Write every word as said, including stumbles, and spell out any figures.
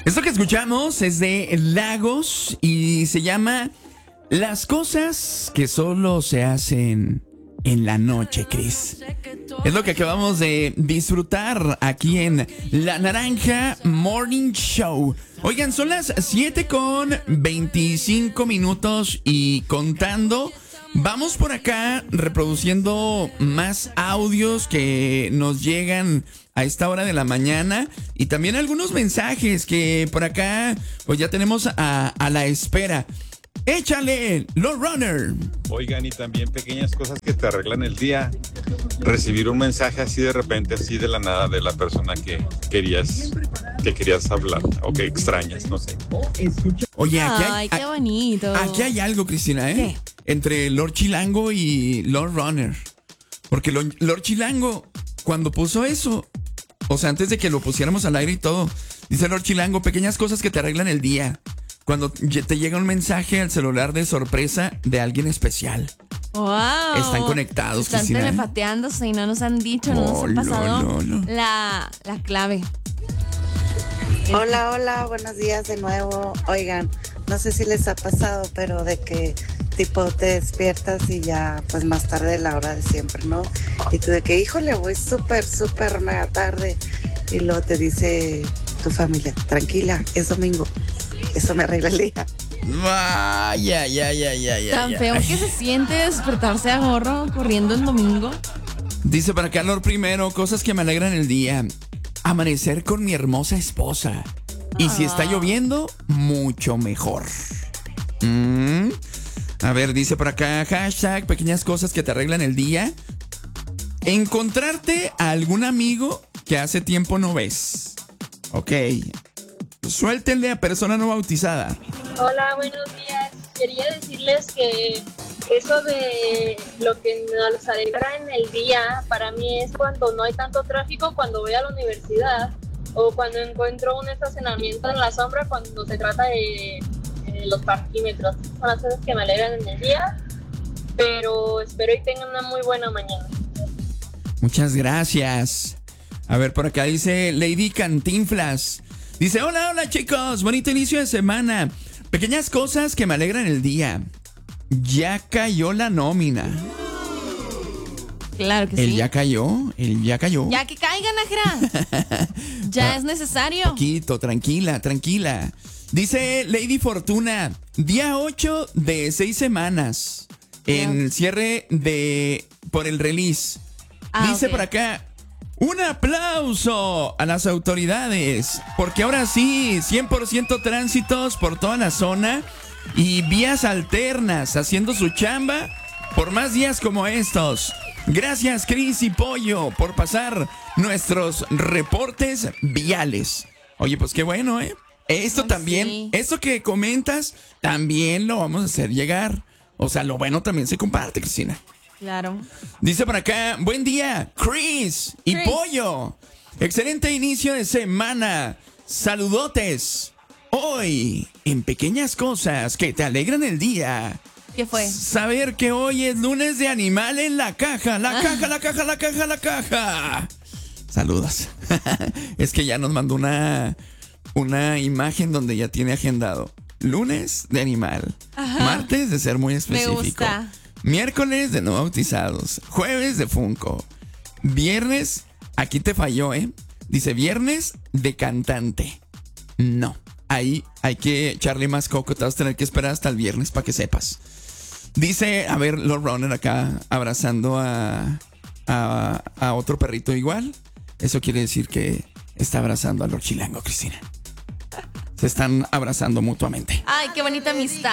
Esto que escuchamos es de Lagos y se llama Las cosas que solo se hacen en la noche, Chris. Es lo que acabamos de disfrutar aquí en La Naranja Morning Show. Oigan, son las siete con veinticinco minutos y contando. Vamos por acá reproduciendo más audios que nos llegan a esta hora de la mañana y también algunos mensajes que por acá pues ya tenemos a, a la espera. Échale, Lord Runner. Oigan, y también pequeñas cosas que te arreglan el día. Recibir un mensaje así de repente, así de la nada, de la persona que querías, que querías hablar o que extrañas, no sé. Oye, aquí hay, Ay, qué bonito. Aquí hay algo, Cristina, ¿eh? ¿Qué? Entre Lord Chilango y Lord Runner. Porque lo- Lord Chilango, cuando puso eso, o sea, antes de que lo pusiéramos al aire y todo, dice Lord Chilango, pequeñas cosas que te arreglan el día. Cuando lle- te llega un mensaje al celular de sorpresa de alguien especial. Wow. Están conectados, Están Cristina. telepateándose y no nos han dicho, no nos Oh, han pasado no, no, no. La, la clave. Hola, hola, buenos días de nuevo. Oigan, no sé si les ha pasado, pero de que tipo te despiertas y ya pues más tarde de la hora de siempre, ¿no? Y tú de que, híjole, voy súper, súper mega tarde. Y luego te dice tu familia, tranquila, es domingo. Eso me arregla el día. Vaya, ya, ya, ya, ya. Tan ya. feo que se siente despertarse a gorro corriendo el domingo. Dice para acá Lord primero, cosas que me alegran el día. Amanecer con mi hermosa esposa. Y si está lloviendo, mucho mejor. Mm. A ver, dice por acá, hashtag, pequeñas cosas que te arreglan el día. Encontrarte a algún amigo que hace tiempo no ves. Ok. Suéltenle a persona no bautizada. Hola, buenos días. Quería decirles que eso de lo que nos alegra en el día, para mí es cuando no hay tanto tráfico, cuando voy a la universidad o cuando encuentro un estacionamiento en la sombra, cuando se trata de, de los parquímetros. Son las cosas que me alegran en el día, pero espero y tengan una muy buena mañana. Muchas gracias. A ver, por acá dice Lady Cantinflas. Dice, hola, hola chicos, bonito inicio de semana. Pequeñas cosas que me alegran el día. Ya cayó la nómina. Claro que El sí. ya cayó, el ya cayó. Ya que caigan, Ajra. Ya es necesario. Poquito, tranquila, tranquila. Dice Lady Fortuna, día ocho de seis semanas. En el cierre de por el release. Ah, Dice ok. por acá, un aplauso a las autoridades, porque ahora sí, cien por ciento tránsitos por toda la zona y vías alternas haciendo su chamba por más días como estos. Gracias, Cris y Pollo, por pasar nuestros reportes viales. Oye, pues qué bueno, ¿eh? Esto Ay, también, sí. esto que comentas, también lo vamos a hacer llegar. O sea, lo bueno también se comparte, Cristina. Claro. Dice por acá, buen día, Chris y Chris. Pollo. Excelente inicio de semana. Saludotes. Hoy, en pequeñas cosas que te alegran el día. ¿Qué fue? Saber que hoy es lunes de animal en la caja. La Ah. caja, la caja, la caja, la caja. Saludos. Es que ya nos mandó una, una imagen donde ya tiene agendado. Lunes de animal. Ajá. Martes de ser muy Me específico. gusta. Miércoles de no bautizados. Jueves de Funko. Viernes, aquí te falló, ¿eh? Dice viernes de cantante. No. Ahí hay que echarle más coco. Te vas a tener que esperar hasta el viernes para que sepas. Dice, a ver, Lord Runner acá abrazando a, a, a otro perrito igual. Eso quiere decir que está abrazando a Lord Chilango, Cristina. Se están abrazando mutuamente. Ay, qué bonita amistad.